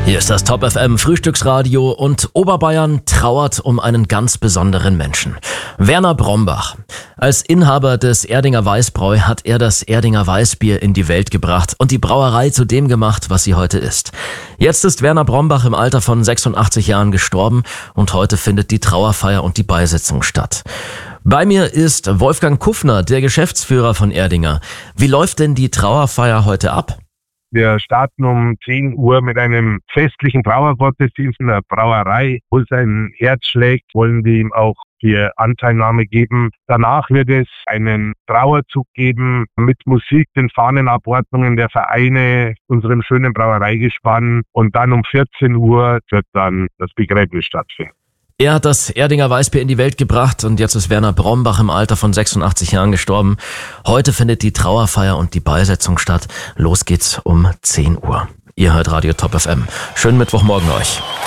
Hier ist das Top FM Frühstücksradio und Oberbayern trauert um einen ganz besonderen Menschen. Werner Brombach. Als Inhaber des Erdinger Weißbräu hat er das Erdinger Weißbier in die Welt gebracht und die Brauerei zu dem gemacht, was sie heute ist. Jetzt ist Werner Brombach im Alter von 86 Jahren gestorben und heute findet die Trauerfeier und die Beisetzung statt. Bei mir ist Wolfgang Kuffner, der Geschäftsführer von Erdinger. Wie läuft denn die Trauerfeier heute ab? Wir starten um 10 Uhr mit einem festlichen Brauergottesdienst in der Brauerei. Wo sein Herz schlägt, wollen wir ihm auch die Anteilnahme geben. Danach wird es einen Trauerzug geben mit Musik, den Fahnenabordnungen der Vereine, unserem schönen Brauereigespann. Und dann um 14 Uhr wird dann das Begräbnis stattfinden. Er hat das Erdinger Weißbier in die Welt gebracht und jetzt ist Werner Brombach im Alter von 86 Jahren gestorben. Heute findet die Trauerfeier und die Beisetzung statt. Los geht's um 10 Uhr. Ihr hört Radio Top FM. Schönen Mittwochmorgen euch.